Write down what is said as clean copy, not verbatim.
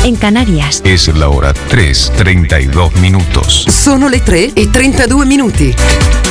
en Canarias. Es la hora 3:32. Sono le 3:32.